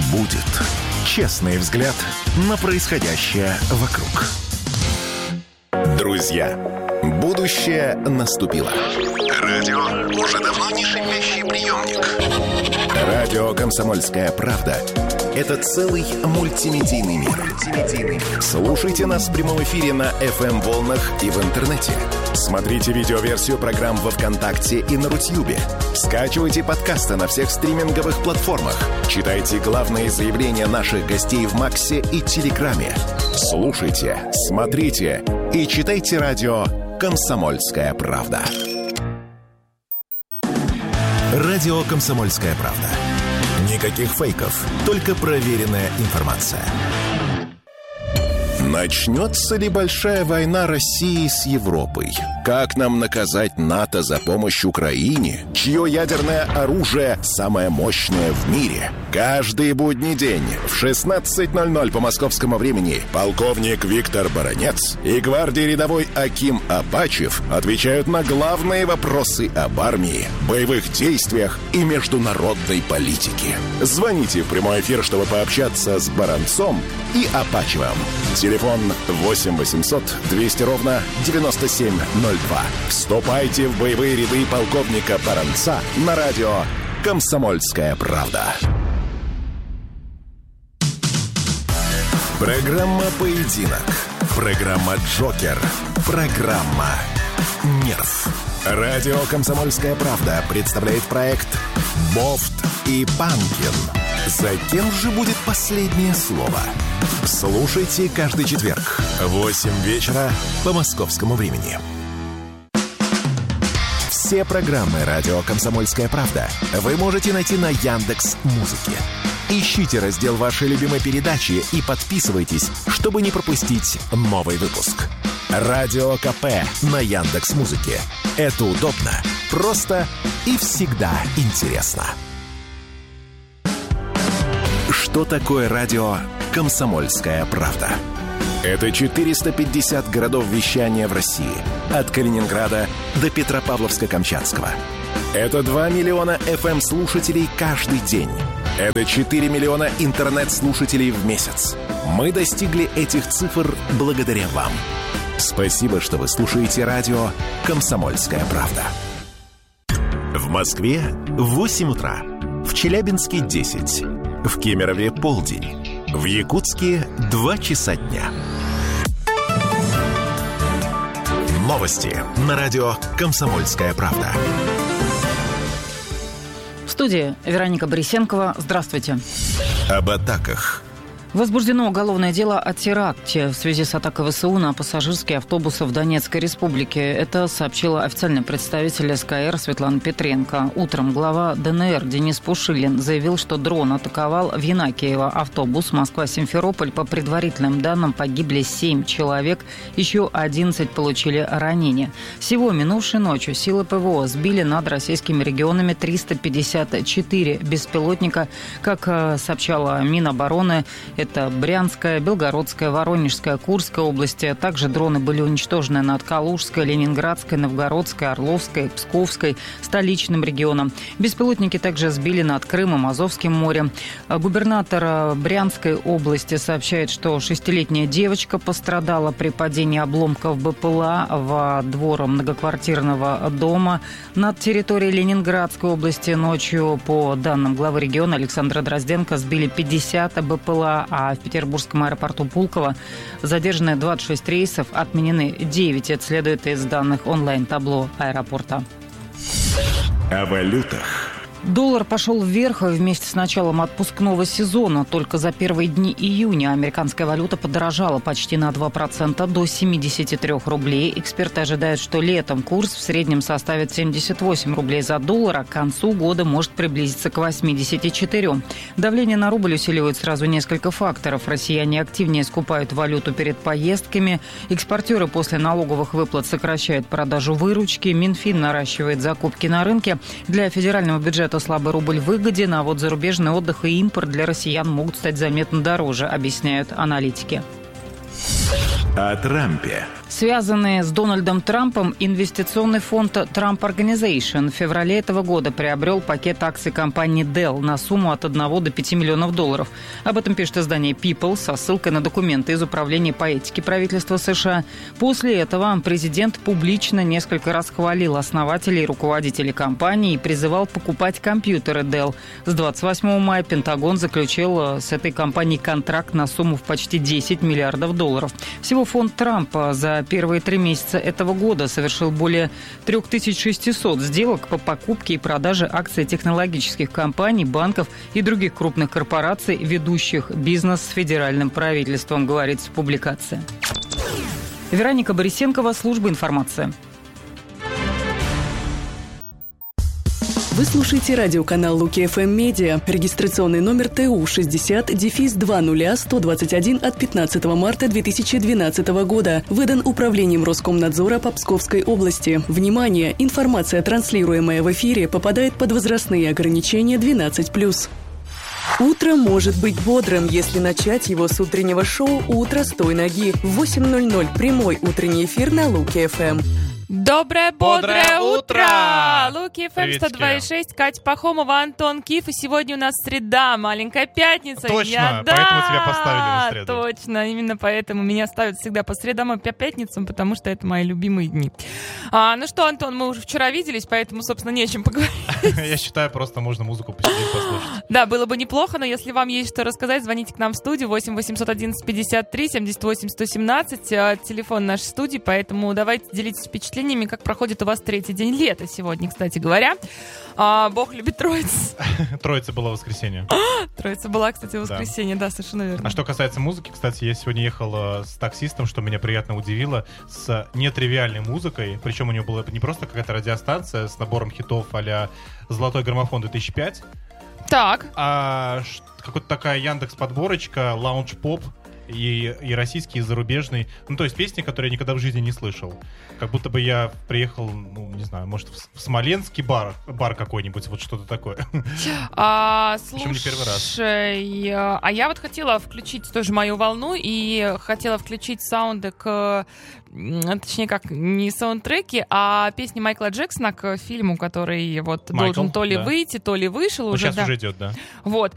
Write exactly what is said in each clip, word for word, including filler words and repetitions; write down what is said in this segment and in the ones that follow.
будет честный взгляд на происходящее вокруг. Друзья, будущее наступило. Радио уже давно не шипящий приемник. Радио «Комсомольская правда» — это целый мультимедийный мир. Слушайте нас в прямом эфире на эф эм-волнах и в интернете. Смотрите видеоверсию программ во ВКонтакте и на Рутьюбе. Скачивайте подкасты на всех стриминговых платформах. Читайте главные заявления наших гостей в Максе и Телеграме. Слушайте, смотрите и читайте радио «Комсомольская правда». Радио «Комсомольская правда». Никаких фейков, только проверенная информация. Начнется ли большая война России с Европой? Как нам наказать НАТО за помощь Украине, чье ядерное оружие самое мощное в мире? Каждый будний день в шестнадцать ноль ноль по московскому времени полковник Виктор Баранец и гвардии рядовой Аким Апачев отвечают на главные вопросы об армии, боевых действиях и международной политике. Звоните в прямой эфир, чтобы пообщаться с Баранцом и Апачевым. Телефон восемь восемьсот двести ровно девяносто семь ноль два. Вступайте в боевые ряды полковника Баранца на радио «Комсомольская правда». Программа «Поединок». Программа «Джокер». Программа «Нерв». Радио «Комсомольская правда» представляет проект «Бофт и Панкин». За кем же будет последнее слово? Слушайте каждый четверг в восемь вечера по московскому времени. Все программы радио «Комсомольская правда» вы можете найти на Яндекс.Музыке. Ищите раздел вашей любимой передачи и подписывайтесь, чтобы не пропустить новый выпуск. Радио КП на Яндекс.Музыке. Это удобно, просто и всегда интересно. Что такое радио «Комсомольская правда»? Это четыреста пятьдесят городов вещания в России. От Калининграда до Петропавловска-Камчатского. Это два миллиона эф эм-слушателей каждый день. Это четыре миллиона интернет-слушателей в месяц. Мы достигли этих цифр благодаря вам. Спасибо, что вы слушаете радио «Комсомольская правда». В Москве восемь утра. В Челябинске десять. В Кемерове полдень. В Якутске два часа дня. Новости на радио «Комсомольская правда». В студии Вероника Борисенкова. Здравствуйте. Об атаках. Возбуждено уголовное дело о теракте в связи с атакой ВСУ на пассажирские автобусы в Донецкой республике. Это сообщила официальный представитель эс ка эр Светлана Петренко. Утром глава дэ эн эр Денис Пушилин заявил, что дрон атаковал в Янакиево автобус Москва-Симферополь. По предварительным данным, погибли семь человек, еще одиннадцать получили ранения. Всего минувшей ночью силы пэ вэ о сбили над российскими регионами триста пятьдесят четыре беспилотника. Как сообщала Минобороны, это Брянская, Белгородская, Воронежская, Курская области. Также дроны были уничтожены над Калужской, Ленинградской, Новгородской, Орловской, Псковской, столичным регионом. Беспилотники также сбили над Крымом, Азовским морем. Губернатор Брянской области сообщает, что шестилетняя девочка пострадала при падении обломков бэ пэ эл а во двор многоквартирного дома. Над территорией Ленинградской области ночью, по данным главы региона Александра Дрозденко, сбили пятьдесят бэ пэ эл а, а в петербургском аэропорту Пулково задержаны двадцать шесть рейсов, отменены девять. Это следует из данных онлайн-табло аэропорта. О валютах. Доллар пошел вверх вместе с началом отпускного сезона. Только за первые дни июня американская валюта подорожала почти на два процента до семьдесят три рублей. Эксперты ожидают, что летом курс в среднем составит семьдесят восемь рублей за доллар, а к концу года может приблизиться к восемьдесят четыре. Давление на рубль усиливает сразу несколько факторов. Россияне активнее скупают валюту перед поездками. Экспортеры после налоговых выплат сокращают продажу выручки. Минфин наращивает закупки на рынке. Для федерального бюджета слабый рубль выгоден, а вот зарубежный отдых и импорт для россиян могут стать заметно дороже, объясняют аналитики. О Трампе. Связанный с Дональдом Трампом инвестиционный фонд Trump Organization в феврале этого года приобрел пакет акций компании Dell на сумму от одного до пяти миллионов долларов. Об этом пишет издание People со ссылкой на документы из Управления по этике правительства США. После этого президент публично несколько раз хвалил основателей и руководителей компании и призывал покупать компьютеры Dell. С двадцать восьмого мая Пентагон заключил с этой компанией контракт на сумму в почти десять миллиардов долларов. Всего фонд Трампа за первые три месяца этого года совершил более три тысячи шестьсот сделок по покупке и продаже акций технологических компаний, банков и других крупных корпораций, ведущих бизнес с федеральным правительством, говорится в публикации. Вероника Борисенкова, служба информации. Вы слушаете радиоканал Луки эф эм Медиа. Регистрационный номер Т У шестьдесят дефис два ноль сто двадцать один от пятнадцатого марта две тысячи двенадцатого года. Выдан Управлением Роскомнадзора по Псковской области. Внимание! Информация, транслируемая в эфире, попадает под возрастные ограничения двенадцать плюс. Утро может быть бодрым, если начать его с утреннего шоу «Утро с той ноги». В восемь ноль ноль прямой утренний эфир на Луки эф эм. Доброе, бодрое, Бодрое утро! утро! Луки эф эм сто два и шесть, Катя Пахомова, Антон Киф. И сегодня у нас среда, маленькая пятница. Точно, Я... поэтому да, тебя поставили на среду. Точно, именно поэтому меня ставят всегда по средам и по пятницам, потому что это мои любимые дни. А, ну что, Антон, мы уже вчера виделись, поэтому, собственно, не о чем поговорить. Я считаю, просто можно музыку посидеть, послушать. Да, было бы неплохо, но если вам есть что рассказать, звоните к нам в студию восемь восемьсот одиннадцать пятьдесят три семьдесят восемь сто семнадцать, телефон нашей студии, поэтому давайте делитесь впечатлениями, как проходит у вас третий день лета сегодня, кстати говоря. А, Бог любит Троиц. Троица была в воскресенье. Троица была, кстати, в воскресенье, да, да, совершенно верно. А что касается музыки, кстати, я сегодня ехал э, с таксистом, что меня приятно удивило, с нетривиальной музыкой. Причем у него была не просто какая-то радиостанция с набором хитов а-ля «Золотой граммофон две тысячи пять», так. а ш- какая-то такая Яндекс-подборочка, лаунж-поп, и, и российский, и зарубежный. Ну, то есть песни, которые я никогда в жизни не слышал. Как будто бы я приехал, ну, не знаю, может, в, в смоленский бар, бар какой-нибудь, вот что-то такое. А, Причем не первый раз. слушай, а я вот хотела включить тоже мою волну и хотела включить саунды к... Точнее, как, не саундтреки, а песни Майкла Джексона к фильму, который вот Майкл, должен то ли да. выйти, то ли вышел Ну, уже. сейчас да. уже идет, да. Вот.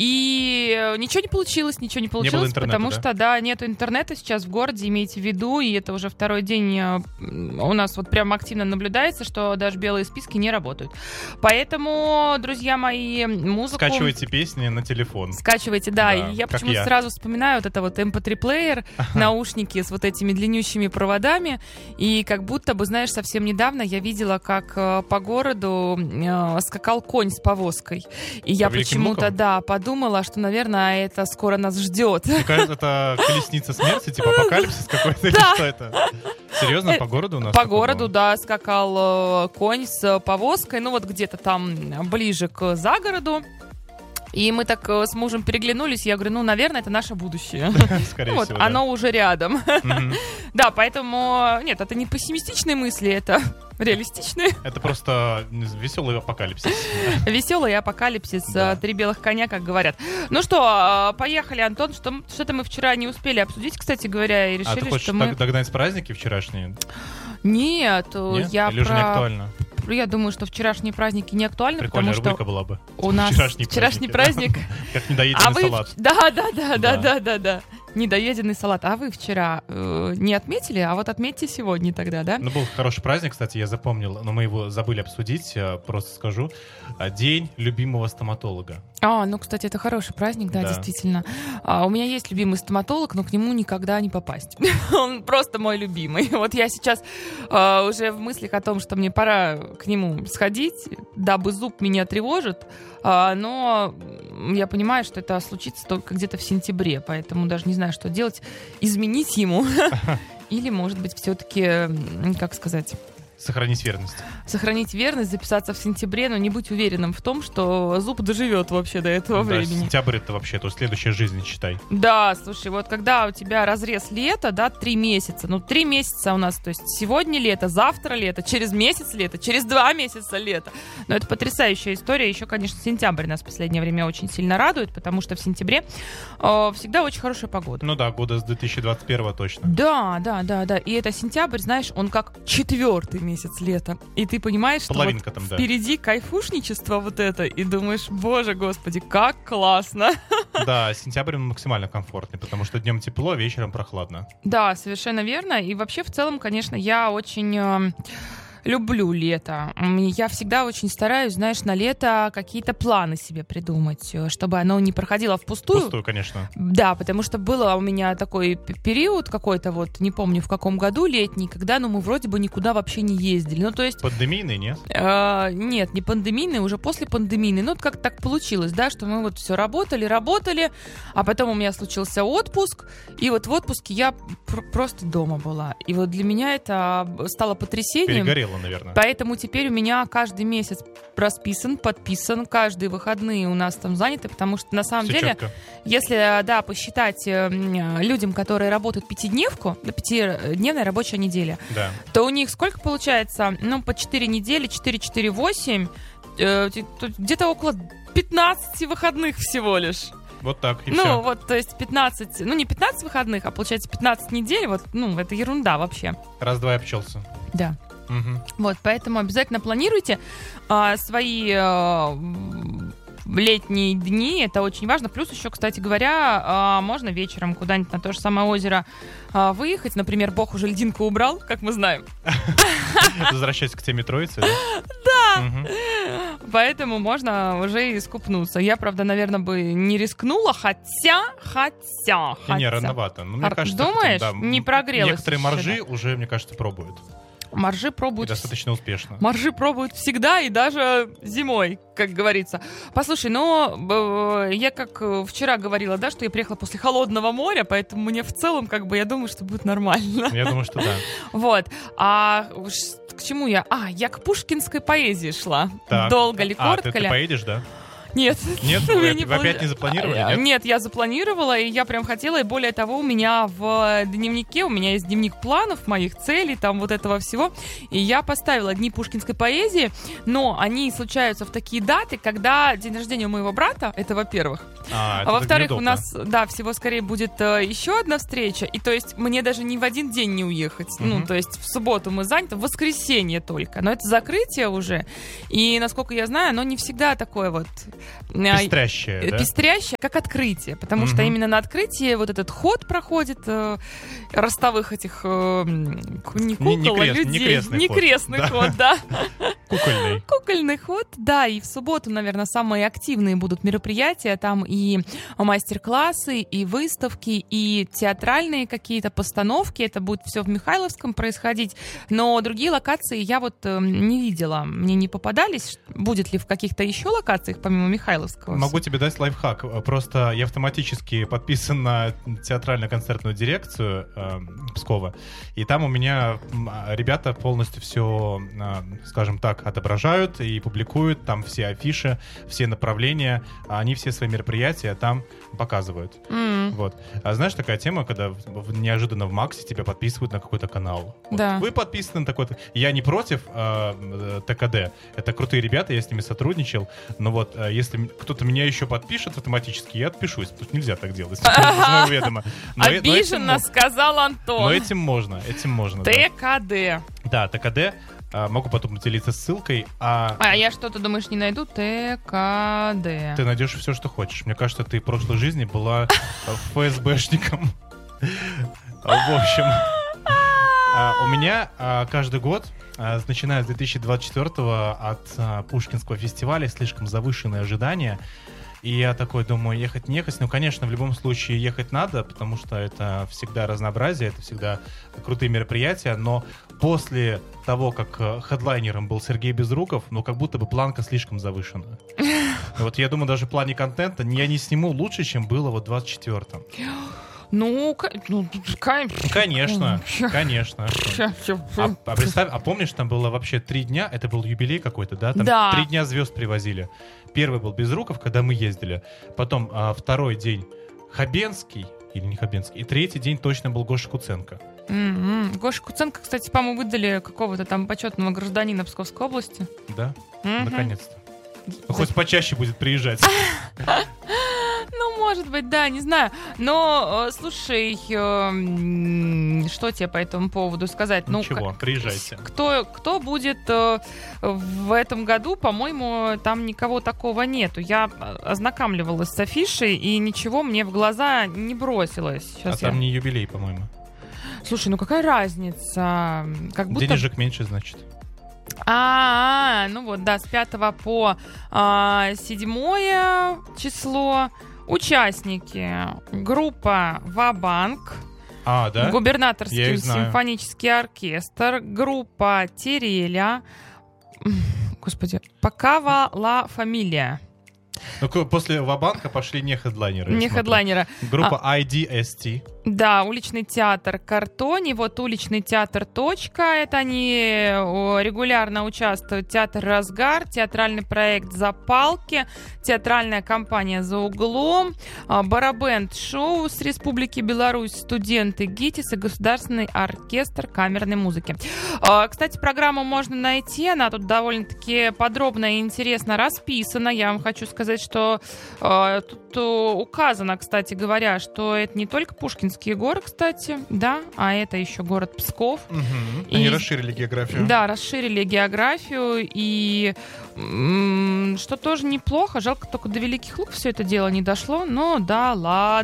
И ничего не получилось, ничего не получилось, Не было интернета, потому да? что, да, нету интернета сейчас в городе, имейте в виду, и это уже второй день у нас вот прям активно наблюдается, что даже белые списки не работают. Поэтому, друзья мои, музыку... Скачивайте песни на телефон. Скачивайте, да. Да, И я как почему-то я. сразу вспоминаю вот это вот эм пэ три-плеер, наушники с вот этими длиннющими проводами. И как будто бы, знаешь, совсем недавно я видела, как э, по городу э, скакал конь с повозкой. И я По Великим почему-то, Лукам? да, подумала, что, наверное, это скоро нас ждет. Мне кажется, это колесница смерти, типа апокалипсис какой-то, или что это? Серьезно, по городу у нас? По такое городу, было? да, скакал э, конь с повозкой, ну вот где-то там ближе к загороду. И мы так э, с мужем переглянулись, я говорю, ну, наверное, это наше будущее. Скорее Ну вот, всего, да. оно уже рядом. Мгм. Да, поэтому, нет, это не пессимистичные мысли, это реалистичные. Это просто веселый апокалипсис. Веселый апокалипсис, Да. э, три белых коня, как говорят. Ну что, э, поехали, Антон, что, что-то мы вчера не успели обсудить, кстати говоря, и А решили, ты хочешь что мы... дог- догнать праздники вчерашние? Нет, э, Нет? я Или уже про... не актуально? Я думаю, что вчерашние праздники не актуальны, Прикольная потому рубрика что была бы. у нас Вчерашний вчерашний праздник. праздник. Как недоеденный А вы... салат. в- Да, да, да, да, Да. да, да, да. Недоеденный салат. А вы вчера э, не отметили, а вот отметьте сегодня тогда, да? Ну, был хороший праздник, кстати, я запомнил, но мы его забыли обсудить, я просто скажу. А, День любимого стоматолога. А, ну, кстати, это хороший праздник, да, Да. действительно. А, у меня есть любимый стоматолог, но к нему никогда не попасть. Он просто мой любимый. Вот я сейчас а, уже в мыслях о том, что мне пора к нему сходить, дабы зуб меня тревожит, а, но я понимаю, что это случится только где-то в сентябре, поэтому даже не знаю, что делать. Изменить ему или, может быть, все-таки, как сказать... Сохранить верность. Сохранить верность, записаться в сентябре, но не быть уверенным в том, что зуб доживет вообще до этого да, времени. Сентябрь это вообще, то следующая жизнь, считай. Да, слушай, вот когда у тебя разрез лета, да, три месяца, ну три месяца у нас, то есть сегодня лето, завтра лето, через месяц лето, через два месяца лето. Но это потрясающая история. Еще, конечно, сентябрь нас в последнее время очень сильно радует, потому что в сентябре э, всегда очень хорошая погода. Ну да, года с две тысячи двадцать первого точно. Да, да, да, да. И это сентябрь, знаешь, он как четвертый месяц лета. И ты понимаешь, что вот там, да. впереди кайфушничество вот это, и думаешь, боже, господи, как классно. Да, сентябрь максимально комфортный, потому что днем тепло, вечером прохладно. Да, совершенно верно. И вообще, в целом, конечно, я очень... Э, люблю лето. Я всегда очень стараюсь, знаешь, на лето какие-то планы себе придумать, чтобы оно не проходило впустую. Впустую, конечно. Да, потому что было у меня такой период какой-то, вот, не помню в каком году, летний, когда, ну, мы вроде бы никуда вообще не ездили. Ну, то есть... Пандемийный, нет? Э, нет, не пандемийный, уже после пандемийный. Ну, как так получилось, да, что мы вот все работали, работали, а потом у меня случился отпуск, и вот в отпуске я пр- просто дома была. И вот для меня это стало потрясением. Перегорело, наверное. Поэтому теперь у меня каждый месяц расписан, подписан, каждые выходные у нас там заняты, потому что на самом Все деле, четко. если, да, посчитать э, людям, которые работают пятидневку, пятидневная рабочая неделя, да. то у них сколько получается? Ну, по четыре недели, четыре-четыре-восемь, э, где-то около пятнадцати выходных всего лишь. Вот так, и ну, все. вот, то есть пятнадцать, ну, не пятнадцать выходных, а получается пятнадцать недель, вот, ну, это ерунда вообще. Раз-два и обчелся. Да. Угу. Вот, поэтому обязательно планируйте а, свои а, летние дни, это очень важно. Плюс еще, кстати говоря, а, можно вечером куда-нибудь на то же самое озеро а, выехать. Например, Бог уже льдинку убрал, как мы знаем. Возвращаясь к теме Троицы, да? Да! Поэтому можно уже и искупнуться. Я, правда, наверное, бы не рискнула, хотя, хотя, хотя. Не, рановато. Ну, мне кажется, думаешь, там, да, не прогрелась? Некоторые моржи уже, мне кажется, пробуют. Моржи пробуют... И достаточно успешно. Моржи пробуют всегда и даже зимой, как говорится. Послушай, ну, я как вчера говорила, да, что я приехала после холодного моря, поэтому мне в целом, как бы, я думаю, что будет нормально. Я думаю, что да. Вот. А к чему я? А, я к пушкинской поэзии шла. Так. Долго ли, а, коротко ты, ли? ты поедешь, да? Нет. Нет? Вы, Вы, не вы опять не запланировали, нет? Нет, я запланировала, и я прям хотела, и более того, у меня в дневнике, у меня есть дневник планов, моих целей, там вот этого всего, и я поставила дни пушкинской поэзии, но они случаются в такие даты, когда день рождения у моего брата, это во-первых. А, а во-вторых, у нас, да, всего скорее будет э, еще одна встреча, и то есть мне даже ни в один день не уехать, mm-hmm. ну, то есть в субботу мы заняты, в воскресенье только, но это закрытие уже, и, насколько я знаю, оно не всегда такое вот... Пестрящее, да? Пестрящее, как открытие, потому Mm-hmm. что именно на открытии вот этот ход проходит э, ростовых этих э, не кукол, не, не а крест, людей. Не крестный, не ход. крестный Да. ход, да. Кукольный. Кукольный ход, да, и в субботу, наверное, самые активные будут мероприятия, там и мастер-классы, и выставки, и театральные какие-то постановки, это будет все в Михайловском происходить, но другие локации я вот э, не видела, мне не попадались, будет ли в каких-то еще локациях, помимо Михайловского? Могу тебе дать лайфхак, просто я автоматически подписан на театрально-концертную дирекцию э, Пскова, и там у меня ребята полностью все, э, скажем так, отображают и публикуют, там все афиши, все направления, они все свои мероприятия там показывают. Mm. Вот. А знаешь, такая тема, когда в, в, неожиданно в Максе тебя подписывают на какой-то канал. Вот. Да. Вы подписаны на такой-то... Я не против э, ТКД, это крутые ребята, я с ними сотрудничал, но вот э, если кто-то меня еще подпишет автоматически, я отпишусь, потому что нельзя так делать. Обиженно сказал Антон. Но этим можно, этим можно. ТКД. Да, ТКД. Могу потом делиться ссылкой. А, а я что-то, думаешь, не найду? ТКД. Ты найдешь все, что хочешь. Мне кажется, ты в прошлой жизни была ФСБшником. В общем, у меня каждый год, начиная с две тысячи двадцать четвёртого, от Пушкинского фестиваля слишком завышенные ожидания. И я такой думаю, ехать не ехать. Ну, конечно, в любом случае ехать надо, потому что это всегда разнообразие, это всегда крутые мероприятия. Но после того, как хедлайнером был Сергей Безруков, ну, как будто бы планка слишком завышена. Вот я думаю, даже в плане контента я не сниму лучше, чем было вот в двадцать четвёртом. Ну, ну конечно, конечно. А, а представь, а помнишь, там было вообще три дня, это был юбилей какой-то, да? Там да. три дня звезд привозили. Первый был Безруков, когда мы ездили. Потом а, второй день Хабенский, или не Хабенский. И третий день точно был Гоша Куценко. Mm-hmm. Гоша Куценко, кстати, по-моему, выдали какого-то там почетного гражданина Псковской области. Да? Mm-hmm. Наконец-то. Ну, хоть почаще будет приезжать. Ну, может быть, да, не знаю. Но, слушай, что тебе по этому поводу сказать? Ничего, ну, приезжайте. Кто, кто будет в этом году, по-моему, там никого такого нету. Я ознакомливалась с афишей, и ничего мне в глаза не бросилось. Сейчас а я... там не юбилей, по-моему. Слушай, ну какая разница? Как будто... Денежек меньше, значит. А, ну вот, да, с пятого по а, седьмое число участники. Группа «Ва-банк», а, да? Губернаторский симфонический оркестр, группа «Тереля», господи, «Покава ла фамилия». Ну, после Ва-банка пошли не хедлайнеры. Не хедлайнера. Группа а... ай ди эс ти. Да, уличный театр «Картони». Вот уличный театр «Точка». Это они регулярно участвуют. Театр «Разгар», театральный проект «Запалки», театральная компания «За углом», барабенд-шоу с Республики Беларусь, студенты ГИТИС и Государственный оркестр камерной музыки. Кстати, программу можно найти. Она тут довольно-таки подробно и интересно расписана. Я вам хочу сказать, что тут указано, кстати говоря, что это не только Пушкинский горы, кстати, да, а это еще город Псков. Угу. И, Они расширили географию. Да, расширили географию, и м- что тоже неплохо. Жалко, только до Великих Луг все это дело не дошло, но да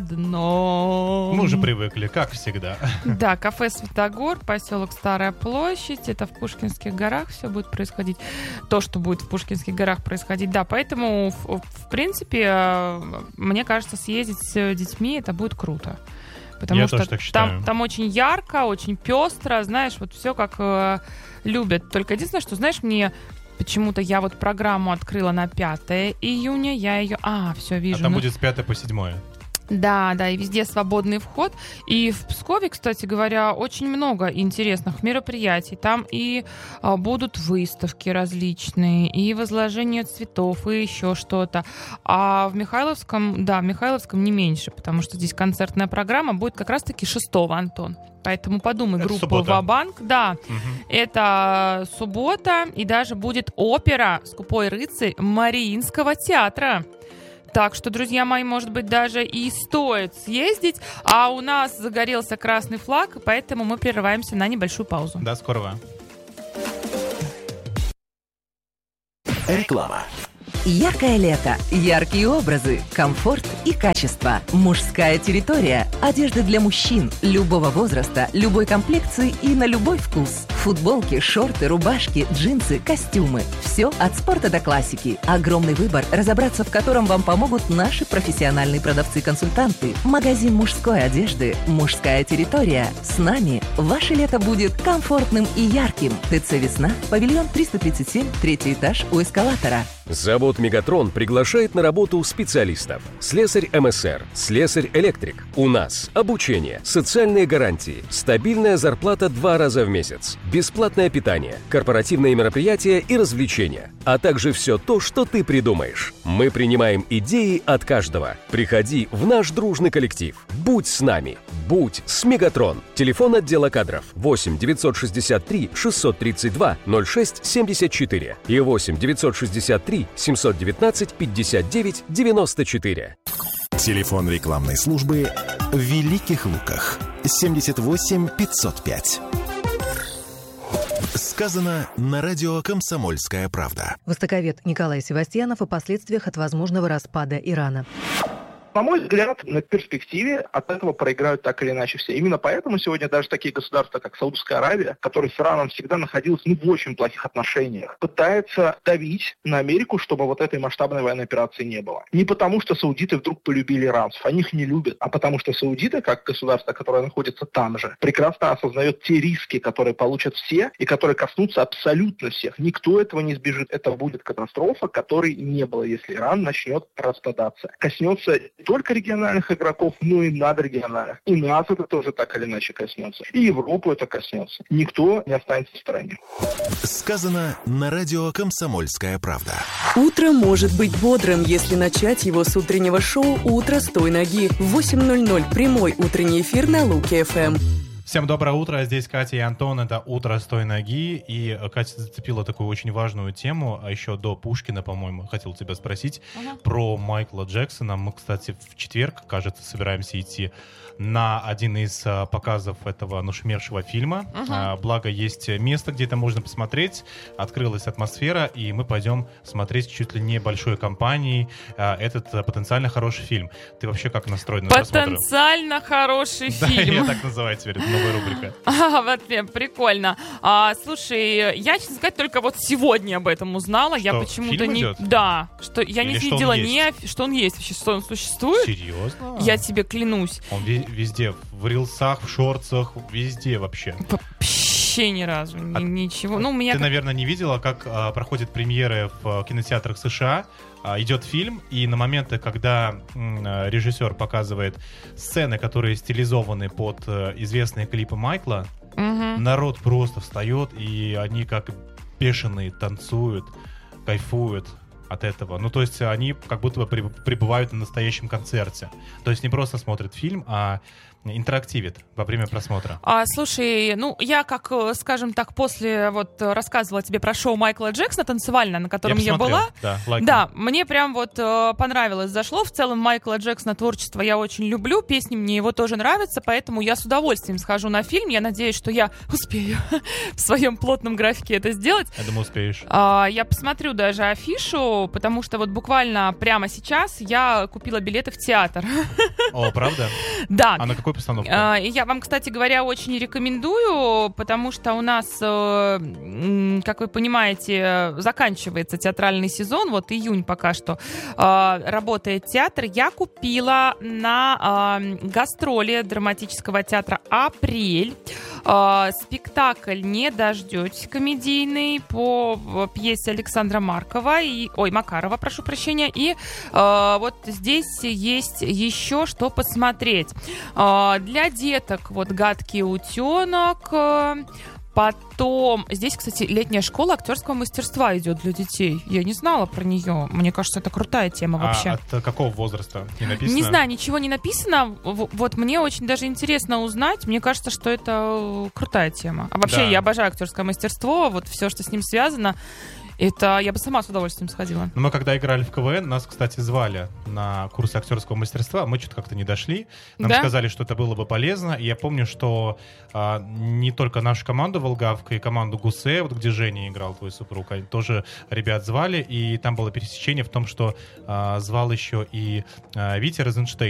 ладно. Мы уже привыкли, как всегда. Да, кафе «Святогор», поселок Старая площадь, это в Пушкинских горах все будет происходить. То, что будет в Пушкинских горах происходить, да, поэтому, в, в принципе, мне кажется, съездить с детьми, это будет круто. Потому Я что тоже так считаю. Там, там очень ярко, очень пестро, знаешь, вот все как э, любят. Только единственное, что, знаешь, мне почему-то я вот программу открыла на пятое июня, я ее... А, все, вижу. А там ну... будет с пятого по седьмое. Да, да, и везде свободный вход. И в Пскове, кстати говоря, очень много интересных мероприятий. Там и а, будут выставки различные, и возложение цветов, и еще что-то. А в Михайловском, да, в Михайловском не меньше, потому что здесь концертная программа будет как раз-таки шестого, Антон. Поэтому подумай, группа «Ва-банк». Да, угу. Это суббота, и даже будет опера «Скупой рыцарь» Мариинского театра. Так что, друзья мои, может быть, даже и стоит съездить. А у нас загорелся красный флаг, поэтому мы прерываемся на небольшую паузу. До скорого. Реклама. Яркое лето, яркие образы, комфорт и качество. Мужская территория. Одежда для мужчин любого возраста, любой комплекции и на любой вкус. Футболки, шорты, рубашки, джинсы, костюмы. Все от спорта до классики. Огромный выбор, разобраться в котором вам помогут наши профессиональные продавцы-консультанты. Магазин мужской одежды «Мужская территория». С нами ваше лето будет комфортным и ярким. ТЦ «Весна», павильон триста тридцать семь, третий этаж у эскалатора. Завод «Мегатрон» приглашает на работу специалистов. Слесарь эм эс эр, слесарь-электрик. У нас обучение, социальные гарантии, стабильная зарплата два раза в месяц, бесплатное питание, корпоративные мероприятия и развлечения, а также все то, что ты придумаешь. Мы принимаем идеи от каждого. Приходи в наш дружный коллектив. Будь с нами. Будь с «Мегатрон». Телефон отдела кадров восемь девятьсот шестьдесят три шестьсот тридцать два ноль шесть семьдесят четыре и восемь девятьсот шестьдесят три семьсот девятнадцать пятьдесят девять девяносто четыре. Телефон рекламной службы в Великих Луках семьдесят восемь пятьсот пять. Сказано на радио «Комсомольская правда». Востоковед Николай Севастьянов о последствиях от возможного распада Ирана. На мой взгляд, на перспективе от этого проиграют так или иначе все. Именно поэтому сегодня даже такие государства, как Саудовская Аравия, которая с Ираном всегда находилась ну, в очень плохих отношениях, пытается давить на Америку, чтобы вот этой масштабной военной операции не было. Не потому, что саудиты вдруг полюбили иранцев, они их не любят, а потому что саудиты, как государство, которое находится там же, прекрасно осознает те риски, которые получат все и которые коснутся абсолютно всех. Никто этого не избежит. Это будет катастрофа, которой не было, если Иран начнет распадаться. Коснется не только региональных игроков, но и надрегиональных. И нас это тоже так или иначе коснется. И Европу это коснется. Никто не останется в стороне. Сказано на радио «Комсомольская правда». Утро может быть бодрым, если начать его с утреннего шоу «Утро с той ноги». В восемь ноль ноль прямой утренний эфир на Луки-ФМ. Всем доброе утро, здесь Катя и Антон, это «Утро с той ноги», и Катя зацепила такую очень важную тему, а еще до Пушкина, по-моему, хотел тебя спросить uh-huh. про Майкла Джексона. Мы, кстати, в четверг, кажется, собираемся идти на один из а, показов этого нашумевшего фильма. Uh-huh. А, благо, есть место, где это можно посмотреть, открылась атмосфера, и мы пойдем смотреть чуть ли не большой компанией а, этот а, потенциально хороший фильм. Ты вообще как настроена на просмотр? Потенциально хороший да, фильм. Я так называю теперь, это новая рубрика. А, вот, прикольно. А, слушай, я, честно сказать, только вот сегодня об этом узнала. Что, я почему-то фильм не... идет? Да, что я Или не что видела он ни офи- что он есть вообще, что он существует. Серьезно? Я тебе клянусь. Он ви- везде, в рилсах, в шортсах, везде вообще. Вообще ни разу, ни- А ничего. Ну, у меня Ты, как- наверное, не видела, как а, проходят премьеры в а, кинотеатрах США. А, идет фильм, и на моменты, когда м, а, режиссер показывает сцены, которые стилизованы под а, известные клипы Майкла, Мгм. народ просто встает, и они как бешеные танцуют, кайфуют от этого. Ну, то есть они как будто бы приб- пребывают на настоящем концерте. То есть не просто смотрят фильм, а интерактивит во время просмотра. А, слушай, ну, я, как, э, скажем так, после вот э, рассказывала тебе про шоу Майкла Джексона танцевальное, на котором я, посмотрел, была. Да, лайкнул. Да, мне прям вот э, понравилось, зашло. В целом Майкла Джексона творчество я очень люблю, песни мне его тоже нравятся, поэтому я с удовольствием схожу на фильм. Я надеюсь, что я успею в своем плотном графике это сделать. Я думаю, успеешь. А, я посмотрю даже афишу, потому что вот буквально прямо сейчас я купила билеты в театр. О, правда? Да. А на какой постановке? А, и я вам, кстати говоря, очень рекомендую, потому что у нас, э, м, как вы понимаете, заканчивается театральный сезон, вот июнь пока что э, работает театр. Я купила на э, гастроли драматического театра «Апрель» э, спектакль «Не дождетесь» комедийный по пьесе Александра Маркова, и, ой, Макарова, прошу прощения, и э, вот здесь есть еще что посмотреть. Э, Для деток вот «Гадкий утенок», э, потом здесь, кстати, летняя школа актерского мастерства идет для детей. Я не знала про нее. Мне кажется, это крутая тема вообще. А от какого возраста? Не написано? Не знаю, ничего не написано. В- Вот мне очень даже интересно узнать. Мне кажется, что это крутая тема. А вообще, Да. я обожаю актерское мастерство. Вот все, что с ним связано. Это я бы сама с удовольствием сходила. Ну, мы когда играли в КВН, нас, кстати, звали на курсы актерского мастерства. Мы что-то как-то не дошли. Нам Да? сказали, что это было бы полезно. И я помню, что а, не только нашу команду «Волгавка» и команду «Гусе», вот где Женя играл, твой супруг, они тоже ребят звали. И там было пересечение в том, что а, звал еще и а, Витя Розенштейн.